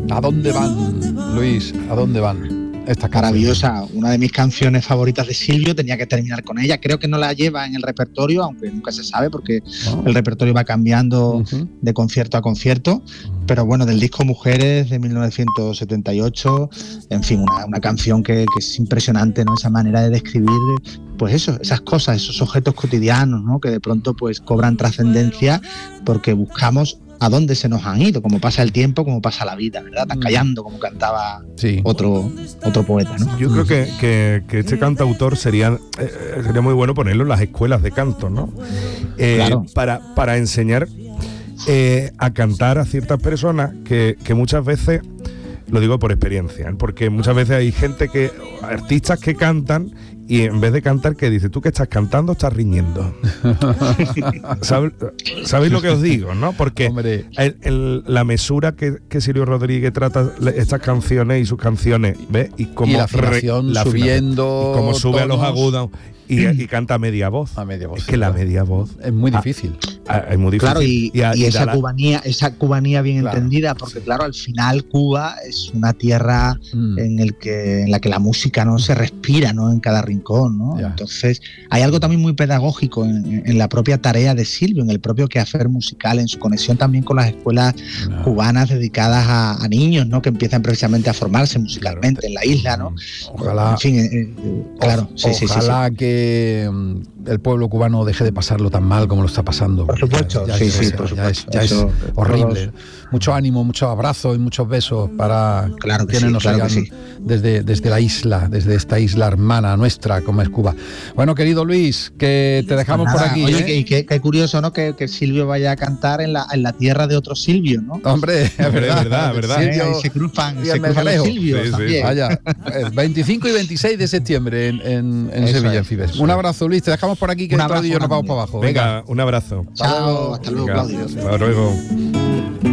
¿A dónde van, Luis? ¿A dónde van? Maravillosa, una de mis canciones favoritas de Silvio, tenía que terminar con ella. Creo que no la lleva en el repertorio, aunque nunca se sabe porque el repertorio va cambiando de concierto a concierto, pero bueno, del disco Mujeres de 1978, en fin, una canción que es impresionante, ¿no? Esa manera de describir, pues eso, esas cosas, esos objetos cotidianos, ¿no? Que de pronto pues cobran trascendencia porque buscamos a dónde se nos han ido, como pasa el tiempo, como pasa la vida, ¿verdad? Están callando, como cantaba otro poeta, ¿no? Yo creo que este cantautor sería muy bueno ponerlo en las escuelas de canto, ¿no? Claro. Para enseñar a cantar a ciertas personas que muchas veces, lo digo por experiencia, ¿eh? Porque muchas veces hay artistas que cantan y en vez de cantar, que dice, tú que estás cantando, estás riñendo. ¿Sabéis lo que os digo, no? Porque la mesura que Silvio Rodríguez trata estas canciones y sus canciones, ¿ves? Y cómo la afinación subiendo, y cómo sube tonos, a los agudos y canta a media voz. A media voz. Es que la media voz es muy difícil. Es muy difícil. Claro, y esa cubanía bien entendida, porque claro, al final Cuba es una tierra en la que la música no se respira, ¿no? En cada rincón, ¿no? Entonces, hay algo también muy pedagógico en la propia tarea de Silvio, en el propio quehacer musical, en su conexión también con las escuelas cubanas dedicadas a niños, ¿no? Que empiezan precisamente a formarse musicalmente en la isla, ¿no? Ojalá. En fin, claro. Ojalá que el pueblo cubano deje de pasarlo tan mal como lo está pasando. Por supuesto, por supuesto. Ya es horrible. Mucho ánimo, muchos abrazos y muchos besos para quienes nos oigan desde la isla, desde esta isla hermana nuestra como es Cuba. Bueno, querido Luis, que te dejamos por aquí. Oye, y qué curioso, ¿no? Que Silvio vaya a cantar en la tierra de otro Silvio, ¿no? Hombre, es verdad. Silvio, se cruzan los Silvios también. Vaya, 25 y 26 de septiembre en Sevilla, en Fibes. Un abrazo, Luis, te dejamos por aquí, que Claudio y yo nos vamos para abajo. Venga, un abrazo. Chao, hasta luego, Claudio. Hasta luego.